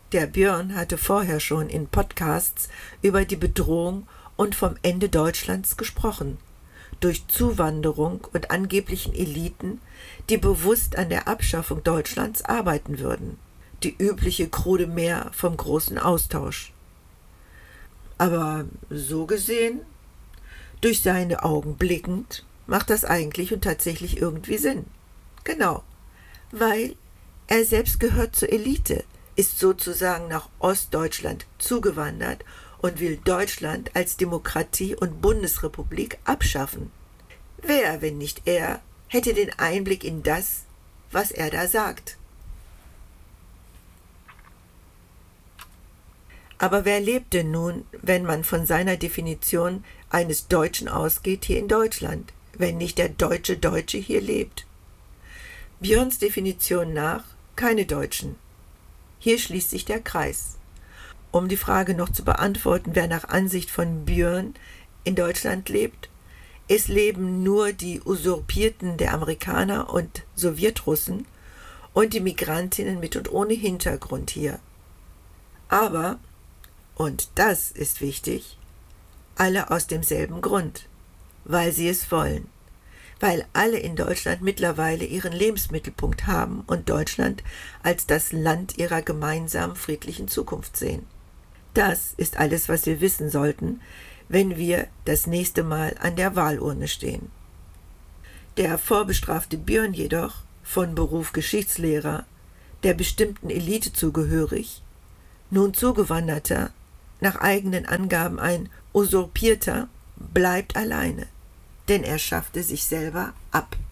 Der Björn hatte vorher schon in Podcasts über die Bedrohung und vom Ende Deutschlands gesprochen. Durch Zuwanderung und angeblichen Eliten, die bewusst an der Abschaffung Deutschlands arbeiten würden. Die übliche krude Mär vom großen Austausch. Aber so gesehen, durch seine Augen blickend, macht das eigentlich und tatsächlich irgendwie Sinn. Genau, weil er selbst gehört zur Elite, ist sozusagen nach Ostdeutschland zugewandert und will Deutschland als Demokratie und Bundesrepublik abschaffen. Wer, wenn nicht er, hätte den Einblick in das, was er da sagt? Aber wer lebt denn nun, wenn man von seiner Definition eines Deutschen ausgeht, hier in Deutschland, wenn nicht der Deutsche hier lebt? Björns Definition nach keine Deutschen. Hier schließt sich der Kreis. Um die Frage noch zu beantworten, wer nach Ansicht von Björn in Deutschland lebt, es leben nur die Usurpierten der Amerikaner und Sowjetrussen und die Migrantinnen mit und ohne Hintergrund hier. Aber, und das ist wichtig, alle aus demselben Grund, weil sie es wollen. Weil alle in Deutschland mittlerweile ihren Lebensmittelpunkt haben und Deutschland als das Land ihrer gemeinsamen friedlichen Zukunft sehen. Das ist alles, was wir wissen sollten, wenn wir das nächste Mal an der Wahlurne stehen. Der vorbestrafte Björn jedoch, von Beruf Geschichtslehrer, der bestimmten Elite zugehörig, nun Zugewanderter, nach eigenen Angaben ein Usurpierter, bleibt alleine, denn er schaffte sich selber ab.